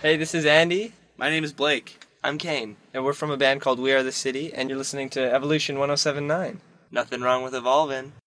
Hey, this is Andy. My name is Blake. I'm Kane, and we're from a band called We Are the City, and you're listening to Evolution 1079. Nothing wrong with evolving.